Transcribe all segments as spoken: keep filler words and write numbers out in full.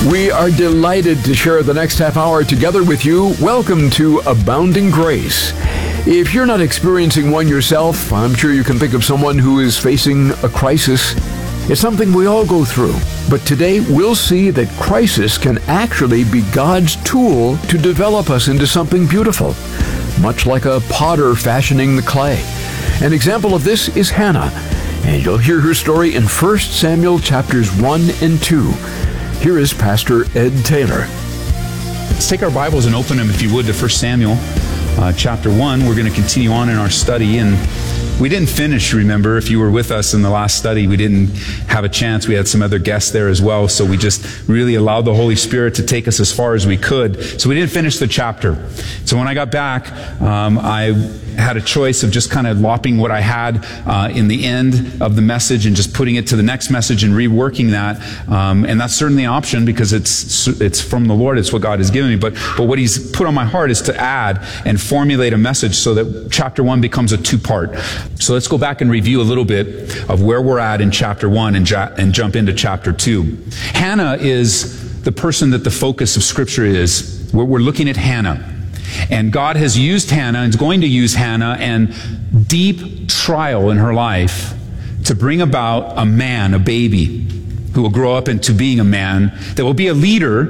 We are delighted to share the next half hour together with you. Welcome to Abounding Grace. If you're not experiencing one yourself, I'm sure you can think of someone who is facing a crisis. It's something we all go through. But today we'll see that crisis can actually be God's tool to develop us into something beautiful, much like a potter fashioning the clay. An example of this is Hannah, and you'll hear her story in First Samuel chapters one and two. Here is Pastor Ed Taylor. Let's take our Bibles and open them, if you would, to First Samuel uh, chapter one. We're going to continue on in our study, and we didn't finish, remember, if you were with us in the last study, we didn't have a chance. We had some other guests there as well, so we just really allowed the Holy Spirit to take us as far as we could. So we didn't finish the chapter. So when I got back, um, I had a choice of just kind of lopping what I had uh, in the end of the message and just putting it to the next message and reworking that. Um, and that's certainly an option because it's it's from the Lord. It's what God has given me. But but what He's put on my heart is to add and formulate a message so that chapter one becomes a two-part. So let's go back and review a little bit of where we're at in chapter one and, ja- and jump into chapter two. Hannah is the person that the focus of Scripture is. We're, we're looking at Hannah. And God has used Hannah and is going to use Hannah and deep trial in her life to bring about a man, a baby, who will grow up into being a man, that will be a leader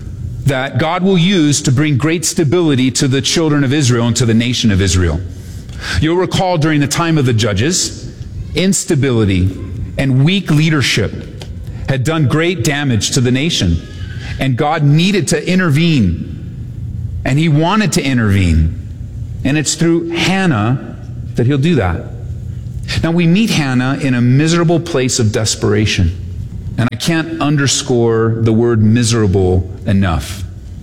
that God will use to bring great stability to the children of Israel and to the nation of Israel. You'll recall during the time of the judges, instability and weak leadership had done great damage to the nation. And God needed to intervene. And He wanted to intervene. And it's through Hannah that He'll do that. Now we meet Hannah in a miserable place of desperation. And I can't underscore the word miserable enough.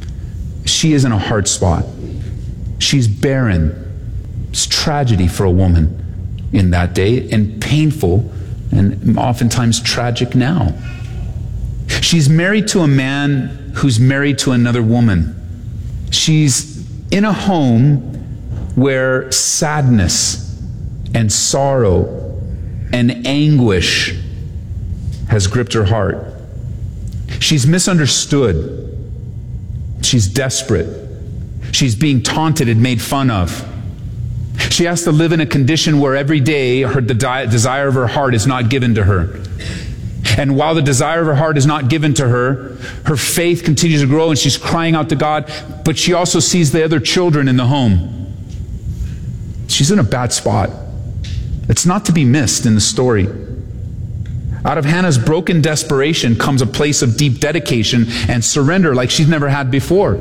She is in a hard spot. She's barren. It's tragedy for a woman in that day, and painful, and oftentimes tragic now. She's married to a man who's married to another woman. She's in a home where sadness and sorrow and anguish has gripped her heart. She's misunderstood. She's desperate. She's being taunted and made fun of. She has to live in a condition where every day her the desire of her heart is not given to her. And while the desire of her heart is not given to her, her faith continues to grow and she's crying out to God, but she also sees the other children in the home. She's in a bad spot. It's not to be missed in the story. Out of Hannah's broken desperation comes a place of deep dedication and surrender like she's never had before.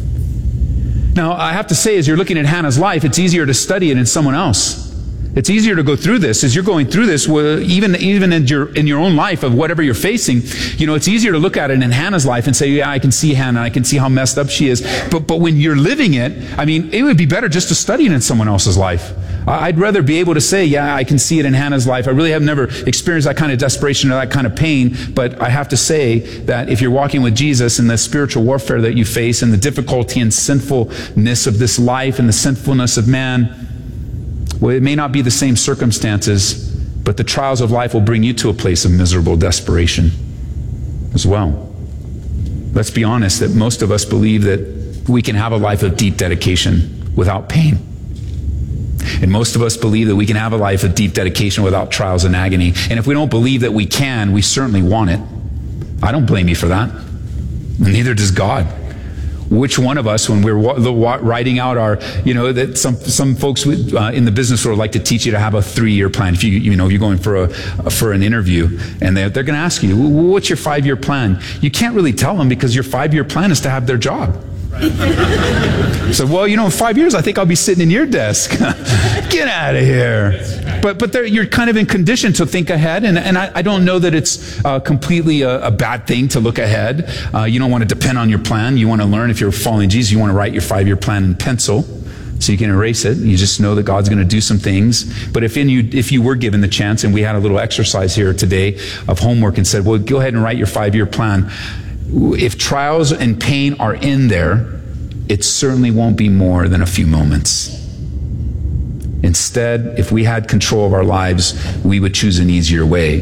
Now, I have to say, as you're looking at Hannah's life, it's easier to study it in someone else. It's easier to go through this as you're going through this, even even in your in your own life of whatever you're facing. You know, it's easier to look at it in Hannah's life and say, yeah, I can see Hannah, I can see how messed up she is. But but when you're living it, I mean, it would be better just to study it in someone else's life. I'd rather be able to say, yeah, I can see it in Hannah's life. I really have never experienced that kind of desperation or that kind of pain, but I have to say that if you're walking with Jesus and the spiritual warfare that you face and the difficulty and sinfulness of this life and the sinfulness of man, well, it may not be the same circumstances, but the trials of life will bring you to a place of miserable desperation as well. Let's be honest that most of us believe that we can have a life of deep dedication without pain. And most of us believe that we can have a life of deep dedication without trials and agony. And if we don't believe that we can, we certainly want it. I don't blame you for that. And neither does God. Which one of us, when we're writing out our, you know, that some some folks uh, in the business world like to teach you to have a three-year plan. If you you know you're going for a for an interview, and they're they're going to ask you, what's your five-year plan? You can't really tell them because your five-year plan is to have their job. So, well, you know, in five years, I think I'll be sitting in your desk. Get out of here. But but you're kind of in condition to think ahead, and, and I, I don't know that it's uh, completely a, a bad thing to look ahead. Uh, you don't want to depend on your plan. You want to learn, if you're following Jesus, you want to write your five-year plan in pencil so you can erase it. You just know that God's going to do some things. But if in you if you were given the chance, and we had a little exercise here today of homework and said, well, go ahead and write your five-year plan. If trials and pain are in there, it certainly won't be more than a few moments. Instead, if we had control of our lives, we would choose an easier way.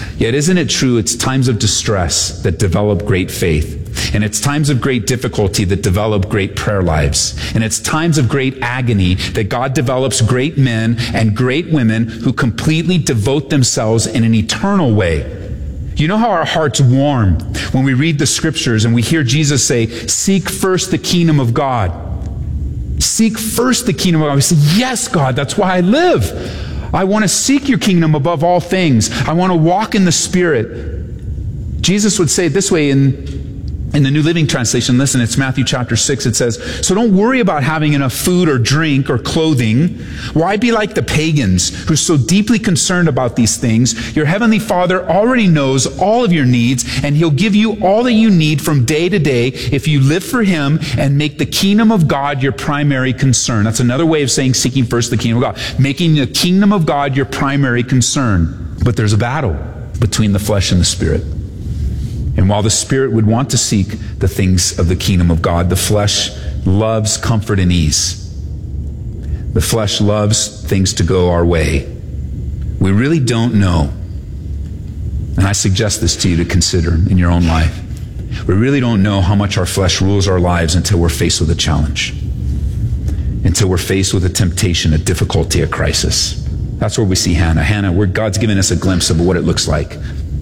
Yet isn't it true it's times of distress that develop great faith? And it's times of great difficulty that develop great prayer lives. And it's times of great agony that God develops great men and great women who completely devote themselves in an eternal way. You know how our hearts warm when we read the scriptures and we hear Jesus say, seek first the kingdom of God. Seek first the kingdom of God. We say, yes, God, that's why I live. I want to seek your kingdom above all things. I want to walk in the Spirit. Jesus would say it this way in In the New Living Translation. Listen, it's Matthew chapter six. It says, so don't worry about having enough food or drink or clothing. Why be like the pagans who are so deeply concerned about these things? Your heavenly Father already knows all of your needs, and he'll give you all that you need from day to day if you live for him and make the kingdom of God your primary concern. That's another way of saying seeking first the kingdom of God. Making the kingdom of God your primary concern. But there's a battle between the flesh and the Spirit. And while the Spirit would want to seek the things of the kingdom of God, the flesh loves comfort and ease. The flesh loves things to go our way. We really don't know. And I suggest this to you to consider in your own life. We really don't know how much our flesh rules our lives until we're faced with a challenge. Until we're faced with a temptation, a difficulty, a crisis. That's where we see Hannah. Hannah, where God's given us a glimpse of what it looks like.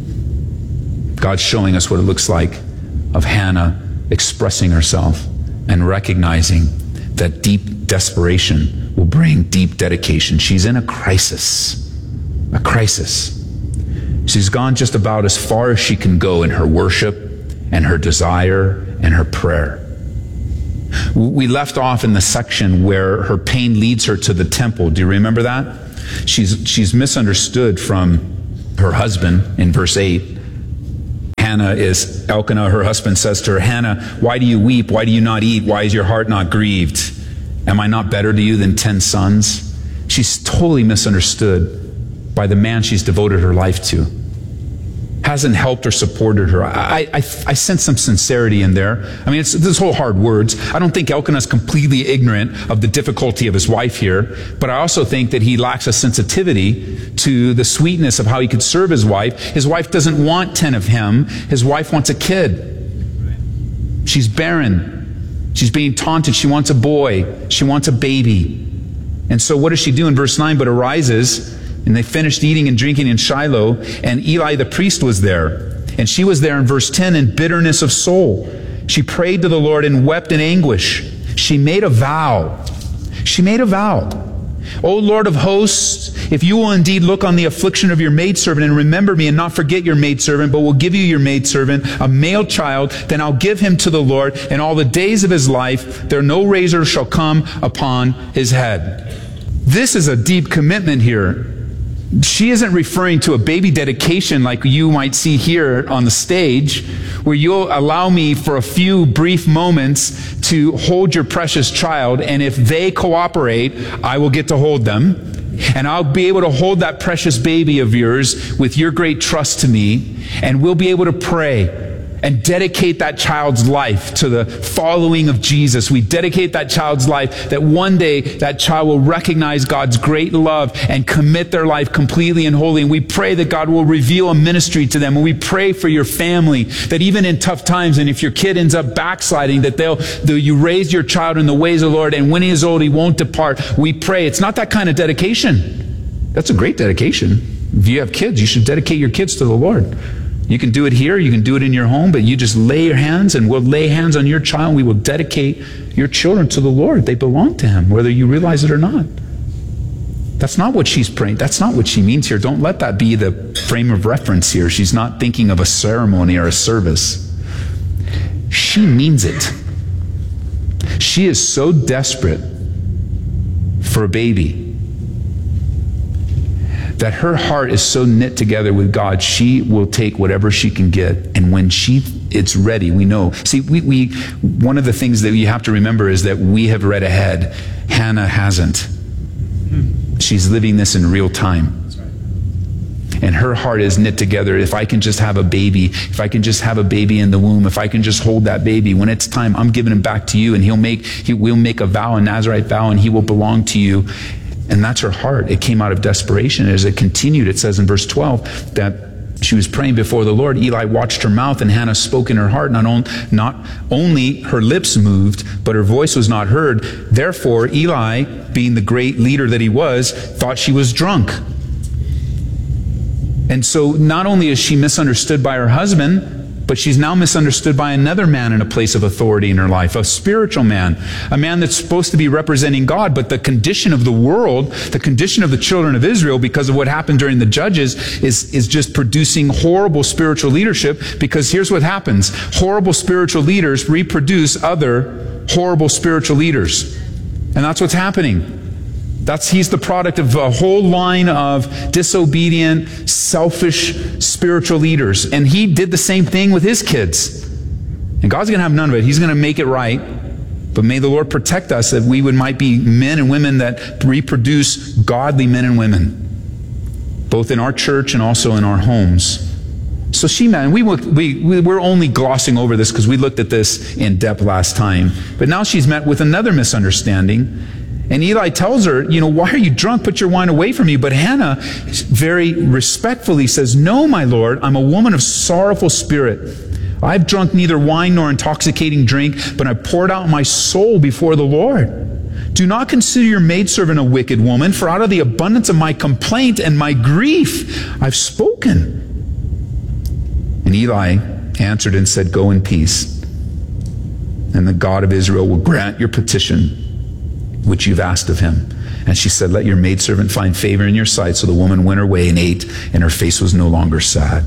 God's showing us what it looks like of Hannah expressing herself and recognizing that deep desperation will bring deep dedication. She's in a crisis. A crisis. She's gone just about as far as she can go in her worship and her desire and her prayer. We left off in the section where her pain leads her to the temple. Do you remember that? She's, she's misunderstood from her husband in verse eight. Hannah is, Elkanah, her husband, says to her, Hannah, why do you weep? Why do you not eat? Why is your heart not grieved? Am I not better to you than ten sons? She's totally misunderstood by the man she's devoted her life to. Hasn't helped or supported her. I, I, I sense some sincerity in there. I mean, it's this whole hard words. I don't think Elkanah's completely ignorant of the difficulty of his wife here, but I also think that he lacks a sensitivity to the sweetness of how he could serve his wife. His wife doesn't want ten of him. His wife wants a kid. She's barren. She's being taunted. She wants a boy. She wants a baby. And so what does she do in verse nine? But arises, and they finished eating and drinking in Shiloh, and Eli the priest was there. And she was there in verse ten in bitterness of soul. She prayed to the Lord and wept in anguish. She made a vow. She made a vow. O Lord of hosts, if you will indeed look on the affliction of your maidservant and remember me and not forget your maidservant, but will give you your maidservant, a male child, then I'll give him to the Lord, and all the days of his life there no razor shall come upon his head. This is a deep commitment here. She isn't referring to a baby dedication like you might see here on the stage, where you'll allow me for a few brief moments to hold your precious child, and if they cooperate, I will get to hold them. And I'll be able to hold that precious baby of yours with your great trust to me, and we'll be able to pray and dedicate that child's life to the following of Jesus. We dedicate that child's life that one day that child will recognize God's great love and commit their life completely and wholly. And we pray that God will reveal a ministry to them. And we pray for your family that even in tough times, and if your kid ends up backsliding, that they'll, they'll you raise your child in the ways of the Lord, and when he is old, he won't depart. We pray. It's not that kind of dedication. That's a great dedication. If you have kids, you should dedicate your kids to the Lord. You can do it here, you can do it in your home, but you just lay your hands, and we'll lay hands on your child. We will dedicate your children to the Lord. They belong to him, whether you realize it or not. That's not what she's praying. That's not what she means here. Don't let that be the frame of reference here. She's not thinking of a ceremony or a service. She means it. She is so desperate for a baby that her heart is so knit together with God, she will take whatever she can get. And when she it's ready, we know. See, we, we one of the things that you have to remember is that we have read ahead. Hannah hasn't. She's living this in real time. And her heart is knit together. If I can just have a baby, if I can just have a baby in the womb, if I can just hold that baby, when it's time, I'm giving him back to you, and he'll make, he will make a vow, a Nazirite vow, and he will belong to you. And that's her heart. It came out of desperation. As it continued, it says in verse twelve that She was praying before the Lord. Eli watched her mouth, and Hannah spoke in her heart. Not, on, not only her lips moved, but her voice was not heard. Therefore, Eli, being the great leader that he was, thought she was drunk. And so not only is she misunderstood by her husband, but she's now misunderstood by another man in a place of authority in her life, a spiritual man, a man that's supposed to be representing God, but the condition of the world, the condition of the children of Israel, because of what happened during the Judges, is, is just producing horrible spiritual leadership, because here's what happens. Horrible spiritual leaders reproduce other horrible spiritual leaders. And that's what's happening. That's, he's the product of a whole line of disobedient, selfish spiritual leaders. And he did the same thing with his kids. And God's going to have none of it. He's going to make it right. But may the Lord protect us that we would might be men and women that reproduce godly men and women, both in our church and also in our homes. So she, man, we, we, we, we're only glossing over this because we looked at this in depth last time. But now she's met with another misunderstanding. And Eli tells her, you know, why are you drunk? Put your wine away from you. But Hannah very respectfully says, no, my Lord, I'm a woman of sorrowful spirit. I've drunk neither wine nor intoxicating drink, but I poured out my soul before the Lord. Do not consider your maidservant a wicked woman, for out of the abundance of my complaint and my grief I've spoken. And Eli answered and said, go in peace, and the God of Israel will grant your petition which you've asked of him. And she said, let your maidservant find favor in your sight. So the woman went her way and ate, and her face was no longer sad.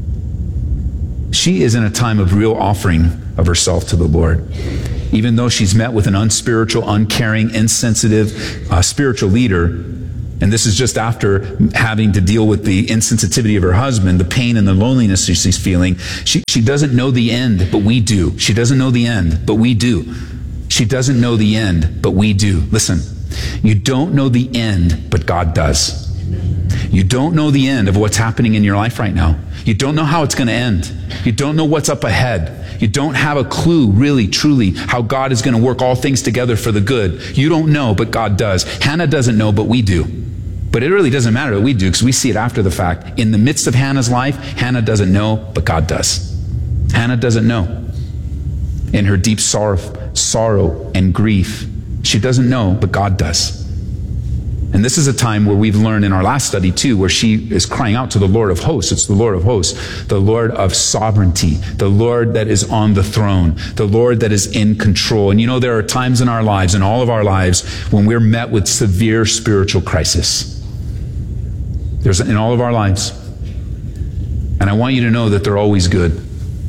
She is in a time of real offering of herself to the Lord. Even though she's met with an unspiritual, uncaring, insensitive uh, spiritual leader, and this is just after having to deal with the insensitivity of her husband, the pain and the loneliness she's feeling. She, she doesn't know the end, but we do. She doesn't know the end, but we do. She doesn't know the end, but we do. Listen, you don't know the end, but God does. You don't know the end of what's happening in your life right now. You don't know how it's going to end. You don't know what's up ahead. You don't have a clue, really, truly, how God is going to work all things together for the good. You don't know, but God does. Hannah doesn't know, but we do. But it really doesn't matter that we do, because we see it after the fact. In the midst of Hannah's life, Hannah doesn't know, but God does. Hannah doesn't know. In her deep sorrow, sorrow and grief, she doesn't know, but God does. And this is a time where we've learned in our last study too, where she is crying out to the Lord of hosts. It's the Lord of hosts, the Lord of sovereignty, the Lord that is on the throne, the Lord that is in control. And you know, there are times in our lives, in all of our lives, when we're met with severe spiritual crisis. There's in all of our lives. And I want you to know that they're always good.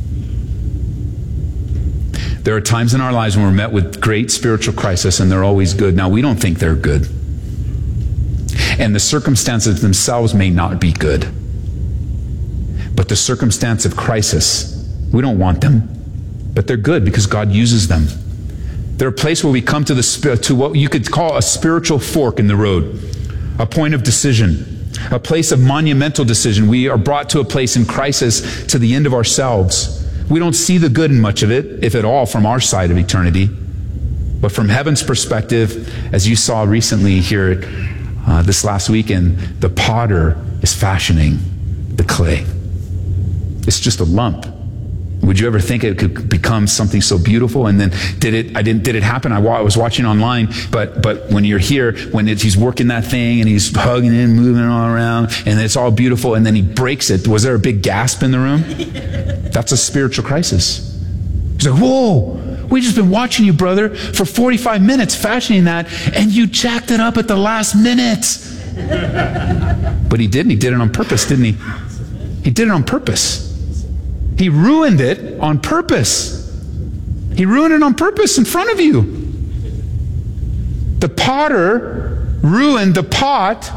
There are times in our lives when we're met with great spiritual crisis, and they're always good. Now, we don't think they're good. And the circumstances themselves may not be good. But the circumstance of crisis, we don't want them. But they're good because God uses them. They're a place where we come to, the, to what you could call a spiritual fork in the road, a point of decision, a place of monumental decision. We are brought to a place in crisis to the end of ourselves. We don't see the good in much of it, if at all, from our side of eternity. But from heaven's perspective, as you saw recently here uh, this last weekend, the potter is fashioning the clay. It's just a lump. Would you ever think it could become something so beautiful? And then did it, I didn't, did it happen? I, wa- I was watching online, but, but when you're here, when it, he's working that thing and he's hugging it and moving it all around and it's all beautiful and then he breaks it. Was there a big gasp in the room? That's a spiritual crisis. He's like, whoa, we just been watching you, brother, for forty-five minutes fashioning that and you jacked it up at the last minute. But he didn't. He did it on purpose, didn't he? He did it on purpose. He ruined it on purpose. He ruined it on purpose in front of you. The potter ruined the pot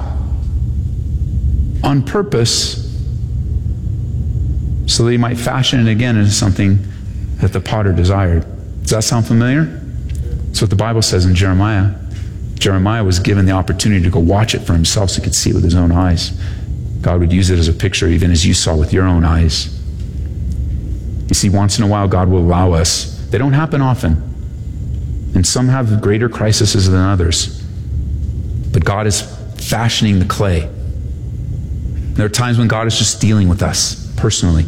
on purpose so that he might fashion it again into something that the potter desired. Does that sound familiar? That's what the Bible says in Jeremiah. Jeremiah was given the opportunity to go watch it for himself so he could see it with his own eyes. God would use it as a picture, even as you saw with your own eyes. You see, once in a while, God will allow us. They don't happen often. And some have greater crises than others. But God is fashioning the clay. There are times when God is just dealing with us personally,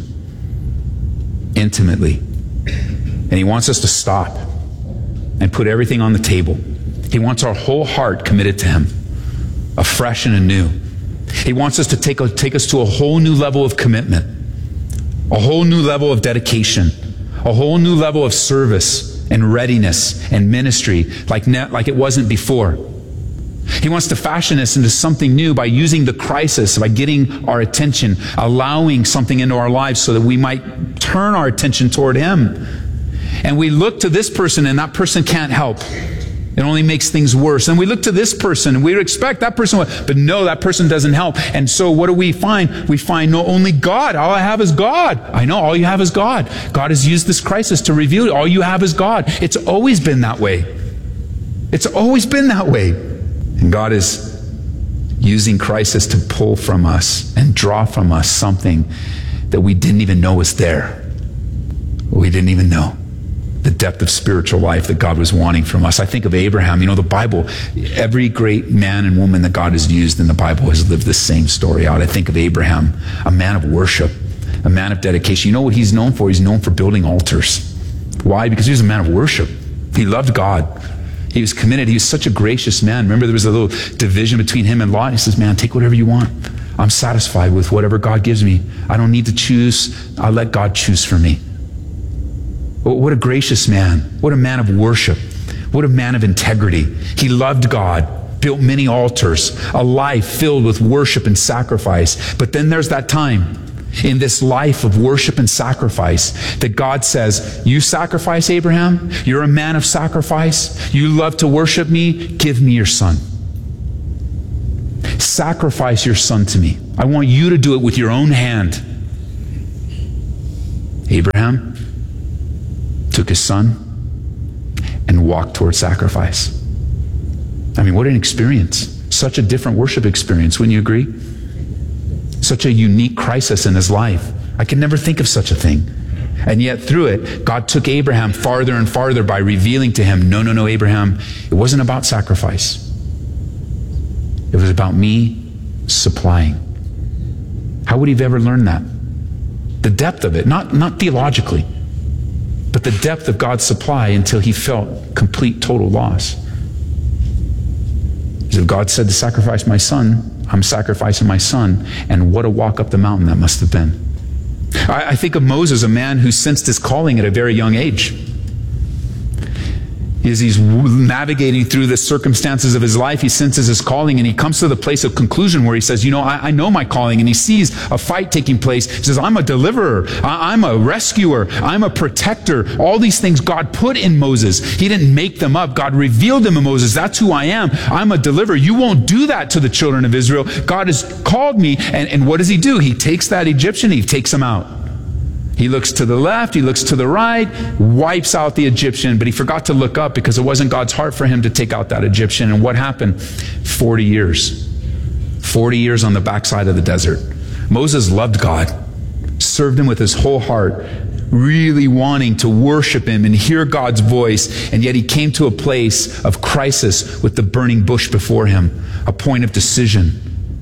intimately. And he wants us to stop and put everything on the table. He wants our whole heart committed to him, afresh and anew. He wants us to take, take us to a whole new level of commitment, a whole new level of dedication, a whole new level of service and readiness and ministry like, ne- like it wasn't before. He wants to fashion us into something new by using the crisis, by getting our attention, allowing something into our lives so that we might turn our attention toward him. And we look to this person and that person can't help. It only makes things worse. And we look to this person and we expect that person, but no, that person doesn't help. And so what do we find? We find no, only God. All I have is God. I know, all you have is God. God has used this crisis to reveal it. All you have is God. It's always been that way. It's always been that way. And God is using crisis to pull from us and draw from us something that we didn't even know was there. We didn't even know. The depth of spiritual life that God was wanting from us. I think of Abraham. You know, the Bible, every great man and woman that God has used in the Bible has lived this same story out. I think of Abraham, a man of worship, a man of dedication. You know what he's known for? He's known for building altars. Why? Because he was a man of worship. He loved God. He was committed. He was such a gracious man. Remember, there was a little division between him and Lot. He says, man, take whatever you want. I'm satisfied with whatever God gives me. I don't need to choose. I'll let God choose for me. What a gracious man. What a man of worship. What a man of integrity. He loved God, built many altars, a life filled with worship and sacrifice. But then there's that time in this life of worship and sacrifice that God says, you sacrifice, Abraham? You're a man of sacrifice. You love to worship me? Give me your son. Sacrifice your son to me. I want you to do it with your own hand. Abraham took his son and walked toward sacrifice. I mean, what an experience. Such a different worship experience, wouldn't you agree? Such a unique crisis in his life. I could never think of such a thing. And yet through it, God took Abraham farther and farther by revealing to him, no, no, no, Abraham, it wasn't about sacrifice. It was about me supplying. How would he have ever learned that? The depth of it, not, not theologically, but the depth of God's supply until he felt complete, total loss. Because if God said to sacrifice my son, I'm sacrificing my son. And what a walk up the mountain that must have been. I, I think of Moses, a man who sensed his calling at a very young age. As he's navigating through the circumstances of his life, he senses his calling and he comes to the place of conclusion where he says, you know, I, I know my calling. And he sees a fight taking place. He says, I'm a deliverer. I, I'm a rescuer. I'm a protector. All these things God put in Moses. He didn't make them up. God revealed them in Moses. That's who I am. I'm a deliverer. You won't do that to the children of Israel. God has called me. And, and what does he do? He takes that Egyptian, he takes him out. He looks to the left, he looks to the right, wipes out the Egyptian, but he forgot to look up because it wasn't God's heart for him to take out that Egyptian. And what happened? Forty years. Forty years on the backside of the desert. Moses loved God, served him with his whole heart, really wanting to worship him and hear God's voice, and yet he came to a place of crisis with the burning bush before him, a point of decision,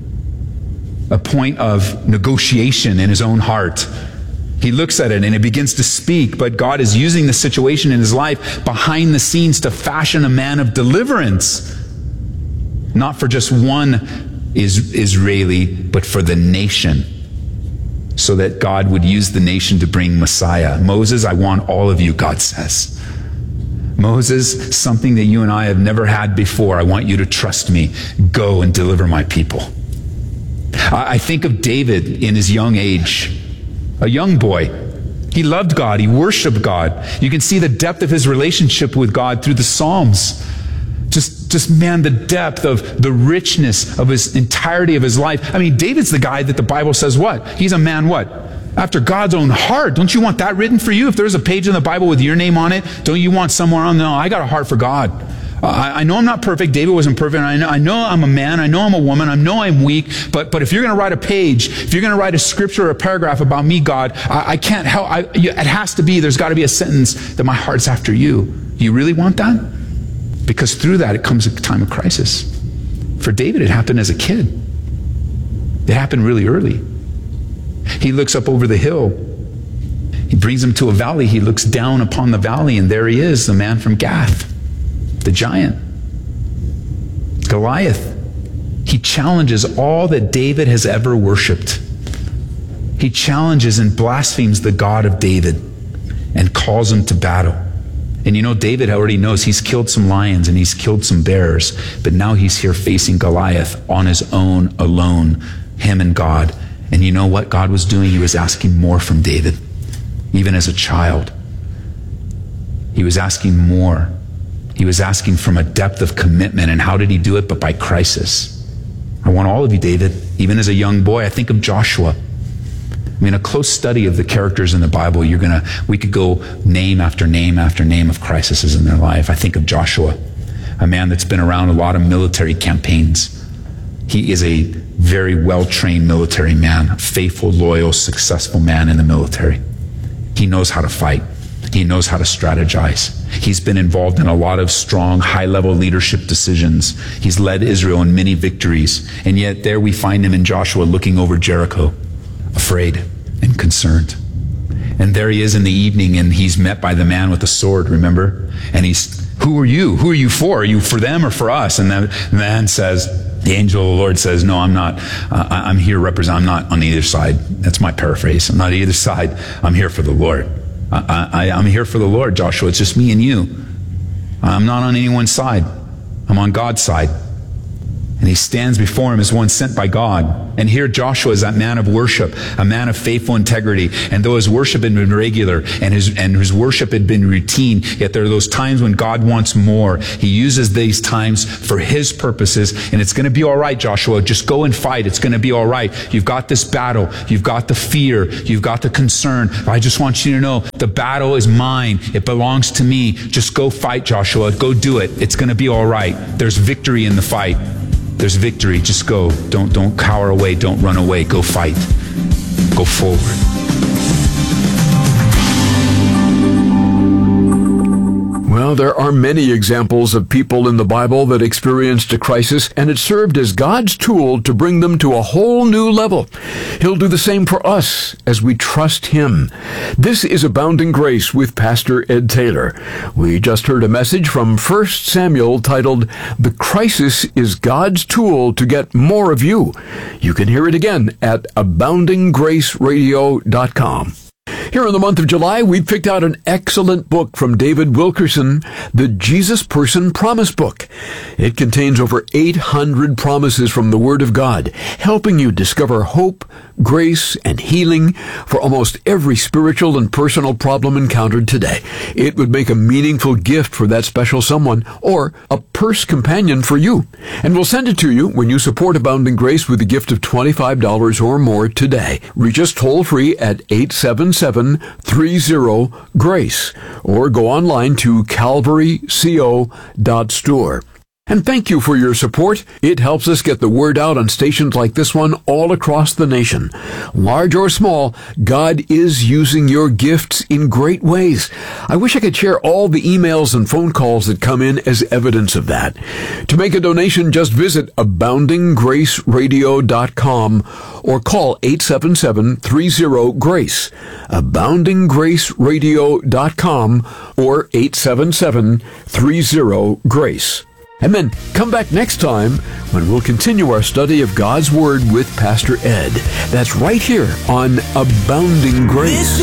a point of negotiation in his own heart. He looks at it and it begins to speak, but God is using the situation in his life behind the scenes to fashion a man of deliverance. Not for just one is Israeli, but for the nation. So that God would use the nation to bring Messiah. Moses, I want all of you, God says. Moses, something that you and I have never had before. I want you to trust me. Go and deliver my people. I think of David in his young age. A young boy. He loved God. He worshiped God. You can see the depth of his relationship with God through the Psalms. Just, just man, the depth of the richness of his entirety of his life. I mean, David's the guy that the Bible says what? He's a man what? After God's own heart. Don't you want that written for you? If there's a page in the Bible with your name on it, don't you want somewhere on? No, I got a heart for God. I, I know I'm not perfect. David wasn't perfect. I know, I know I'm a man. I know I'm a woman. I know I'm weak. But, but if you're going to write a page, if you're going to write a scripture or a paragraph about me, God, I, I can't help. I, it has to be, there's got to be a sentence that my heart's after you. You really want that? Because through that, it comes a time of crisis. For David, it happened as a kid. It happened really early. He looks up over the hill. He brings him to a valley. He looks down upon the valley, and there he is, the man from Gath, the giant, Goliath. He challenges all that David has ever worshipped. He challenges and blasphemes the God of David and calls him to battle. And you know, David already knows he's killed some lions and he's killed some bears, but now he's here facing Goliath on his own, alone, him and God. And you know what God was doing? He was asking more from David, even as a child. He was asking more. He was asking from a depth of commitment. And how did he do it? But by crisis. I want all of you, David, even as a young boy, I think of Joshua. I mean, a close study of the characters in the Bible, you're gonna, we could go name after name after name of crises in their life. I think of Joshua, a man that's been around a lot of military campaigns. He is a very well-trained military man, a faithful, loyal, successful man in the military. He knows how to fight. He knows how to strategize. He's been involved in a lot of strong, high-level leadership decisions. He's led Israel in many victories. And yet there we find him in Joshua looking over Jericho, afraid and concerned. And there he is in the evening, and he's met by the man with the sword, remember? And he's, who are you? Who are you for? Are you for them or for us? And the man says, the angel of the Lord says, no, I'm not. Uh, I'm here represent. I'm not on either side. That's my paraphrase. I'm not either side. I'm here for the Lord. I, I, I'm here for the Lord, Joshua. It's just me and you. I'm not on anyone's side. I'm on God's side. And he stands before him as one sent by God. And here Joshua is that man of worship, a man of faithful integrity. And though his worship had been regular and his, and his worship had been routine, yet there are those times when God wants more. He uses these times for his purposes. And it's going to be all right, Joshua. Just go and fight. It's going to be all right. You've got this battle. You've got the fear. You've got the concern. I just want you to know the battle is mine. It belongs to me. Just go fight, Joshua. Go do it. It's going to be all right. There's victory in the fight. There's victory. Just go. Don't, don't cower away. Don't run away. Go fight. Go forward. Well, there are many examples of people in the Bible that experienced a crisis, and it served as God's tool to bring them to a whole new level. He'll do the same for us as we trust Him. This is Abounding Grace with Pastor Ed Taylor. We just heard a message from First Samuel titled, "The Crisis is God's Tool to Get More of You." You can hear it again at abounding grace radio dot com. Here in the month of July, we've picked out an excellent book from David Wilkerson, the Jesus Person Promise Book. It contains over eight hundred promises from the Word of God, helping you discover hope, grace, and healing for almost every spiritual and personal problem encountered today. It would make a meaningful gift for that special someone or a purse companion for you. And we'll send it to you when you support Abounding Grace with a gift of twenty-five dollars or more today. Reach us toll-free at eight seven seven, three zero, GRACE or go online to calvary co dot store. And thank you for your support. It helps us get the word out on stations like this one all across the nation. Large or small, God is using your gifts in great ways. I wish I could share all the emails and phone calls that come in as evidence of that. To make a donation, just visit abounding grace radio dot com or call eight seven seven, three zero, GRACE, abounding grace radio dot com or eight seven seven, three zero, GRACE. And then come back next time when we'll continue our study of God's Word with Pastor Ed. That's right here on Abounding Grace.